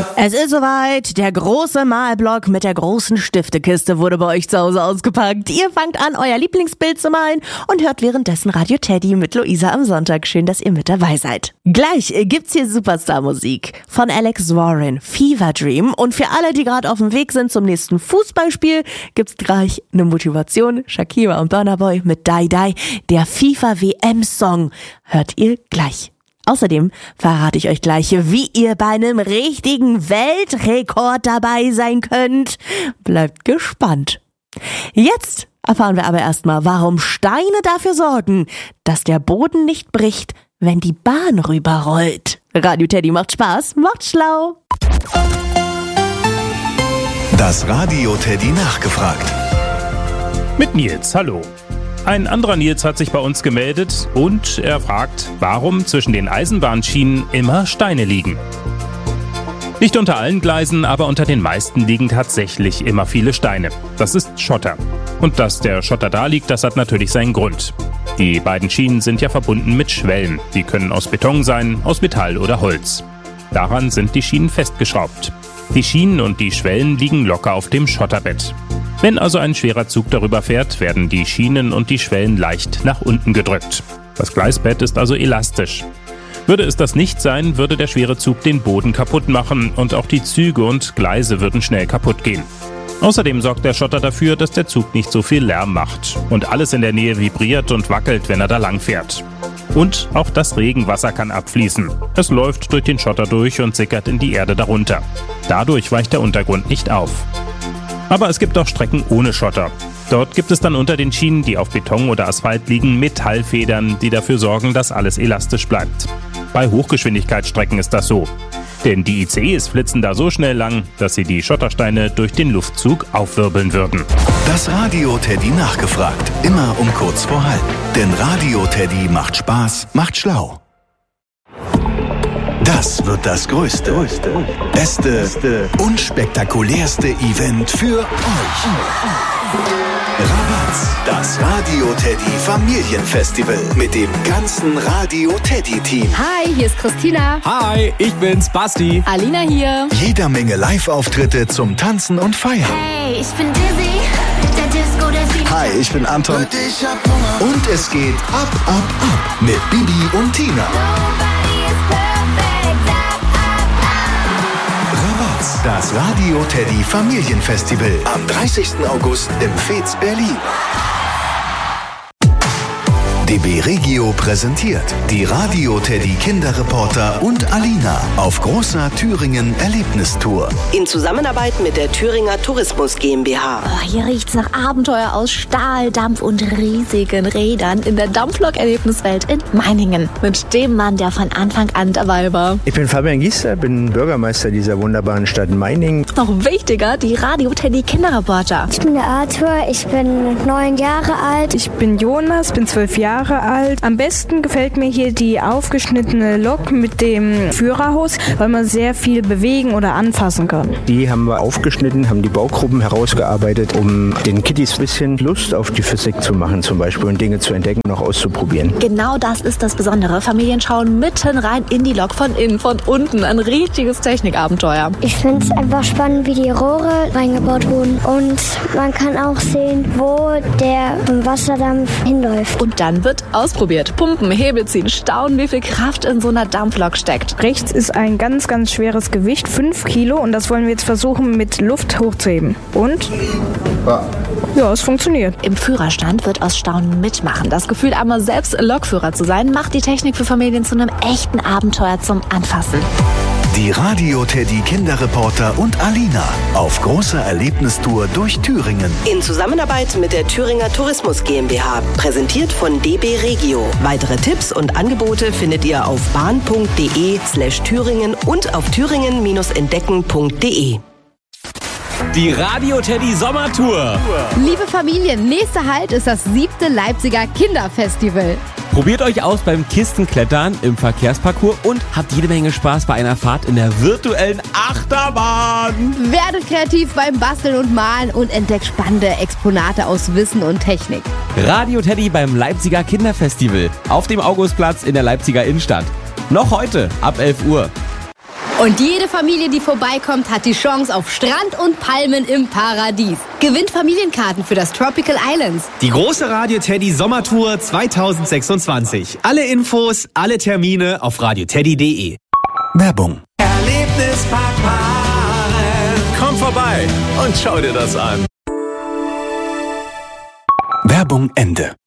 Es ist soweit. Der große Malblock mit der großen Stiftekiste wurde bei euch zu Hause ausgepackt. Ihr fangt an, euer Lieblingsbild zu malen und hört währenddessen Radio Teddy mit Luisa am Sonntag. Schön, dass ihr mit dabei seid. Gleich gibt's hier Superstar-Musik von Alex Warren, Fever Dream. Und für alle, die gerade auf dem Weg sind zum nächsten Fußballspiel, gibt's gleich eine Motivation. Shakira und Burna Boy mit Die Die, der FIFA-WM-Song. Hört ihr gleich. Außerdem verrate ich euch gleich, wie ihr bei einem richtigen Weltrekord dabei sein könnt. Bleibt gespannt. Jetzt erfahren wir aber erstmal, warum Steine dafür sorgen, dass der Boden nicht bricht, wenn die Bahn rüberrollt. Radio Teddy macht Spaß, macht schlau. Das Radio Teddy nachgefragt. Mit Nils, hallo. Ein anderer Nils hat sich bei uns gemeldet und er fragt, warum zwischen den Eisenbahnschienen immer Steine liegen. Nicht unter allen Gleisen, aber unter den meisten liegen tatsächlich immer viele Steine. Das ist Schotter. Und dass der Schotter da liegt, das hat natürlich seinen Grund. Die beiden Schienen sind ja verbunden mit Schwellen. Die können aus Beton sein, aus Metall oder Holz. Daran sind die Schienen festgeschraubt. Die Schienen und die Schwellen liegen locker auf dem Schotterbett. Wenn also ein schwerer Zug darüber fährt, werden die Schienen und die Schwellen leicht nach unten gedrückt. Das Gleisbett ist also elastisch. Würde es das nicht sein, würde der schwere Zug den Boden kaputt machen und auch die Züge und Gleise würden schnell kaputt gehen. Außerdem sorgt der Schotter dafür, dass der Zug nicht so viel Lärm macht und alles in der Nähe vibriert und wackelt, wenn er da lang fährt. Und auch das Regenwasser kann abfließen. Es läuft durch den Schotter durch und sickert in die Erde darunter. Dadurch weicht der Untergrund nicht auf. Aber es gibt auch Strecken ohne Schotter. Dort gibt es dann unter den Schienen, die auf Beton oder Asphalt liegen, Metallfedern, die dafür sorgen, dass alles elastisch bleibt. Bei Hochgeschwindigkeitsstrecken ist das so. Denn die ICEs flitzen da so schnell lang, dass sie die Schottersteine durch den Luftzug aufwirbeln würden. Das Radio Teddy nachgefragt. Immer um kurz vor halb. Denn Radio Teddy macht Spaß, macht schlau. Das wird das größte, beste und spektakulärste Event für euch. Rabatz, das Radio Teddy Familienfestival mit dem ganzen Radio Teddy Team. Hi, hier ist Christina. Hi, ich bin's, Basti. Alina hier. Jeder Menge Live-Auftritte zum Tanzen und Feiern. Hey, ich bin Dizzy, der Disco, der Fieber. Hi, ich bin Anton. Und es geht ab mit Bibi und Tina. Rabatz, das Radio Teddy Familienfestival am 30. August im Fez Berlin. DB Regio präsentiert die Radio Teddy Kinderreporter und Alina auf großer Thüringen Erlebnistour. In Zusammenarbeit mit der Thüringer Tourismus GmbH. Oh, hier riecht's nach Abenteuer aus Stahl, Dampf und riesigen Rädern in der Dampflok-Erlebniswelt in Meiningen. Mit dem Mann, der von Anfang an dabei war. Ich bin Fabian Giester, bin Bürgermeister dieser wunderbaren Stadt Meiningen. Noch wichtiger, die Radio Teddy Kinderreporter. Ich bin der Arthur, ich bin 9 Jahre alt. Ich bin Jonas, bin 12 Jahre alt. Am besten gefällt mir hier die aufgeschnittene Lok mit dem Führerhaus, weil man sehr viel bewegen oder anfassen kann. Die haben wir aufgeschnitten, haben die Baugruppen herausgearbeitet, um den Kiddies ein bisschen Lust auf die Physik zu machen zum Beispiel und Dinge zu entdecken und auch auszuprobieren. Genau das ist das Besondere. Familien schauen mitten rein in die Lok, von innen, von unten. Ein richtiges Technikabenteuer. Ich finde es einfach spannend, wie die Rohre reingebaut wurden. Und man kann auch sehen, wo der Wasserdampf hinläuft. Und dann wird ausprobiert. Pumpen, Hebel ziehen, staunen, wie viel Kraft in so einer Dampflok steckt. Rechts ist ein ganz, ganz schweres Gewicht, 5 Kilo. Und das wollen wir jetzt versuchen, mit Luft hochzuheben. Und? Ja, es funktioniert. Im Führerstand wird aus Staunen mitmachen. Das Gefühl, einmal selbst Lokführer zu sein, macht die Technik für Familien zu einem echten Abenteuer zum Anfassen. Die Radio Teddy Kinderreporter und Alina auf großer Erlebnistour durch Thüringen. In Zusammenarbeit mit der Thüringer Tourismus GmbH. Präsentiert von DB Regio. Weitere Tipps und Angebote findet ihr auf bahn.de/Thüringen und auf thüringen-entdecken.de. Die Radio Teddy Sommertour. Liebe Familien, nächster Halt ist das 7. Leipziger Kinderfestival. Probiert euch aus beim Kistenklettern im Verkehrsparcours und habt jede Menge Spaß bei einer Fahrt in der virtuellen Achterbahn. Werdet kreativ beim Basteln und Malen und entdeckt spannende Exponate aus Wissen und Technik. Radio Teddy beim Leipziger Kinderfestival auf dem Augustplatz in der Leipziger Innenstadt. Noch heute ab 11 Uhr. Und jede Familie, die vorbeikommt, hat die Chance auf Strand und Palmen im Paradies. Gewinnt Familienkarten für das Tropical Islands. Die große Radio Teddy Sommertour 2026. Alle Infos, alle Termine auf radioteddy.de. Werbung. Erlebnispark Maren. Komm vorbei und schau dir das an. Werbung Ende.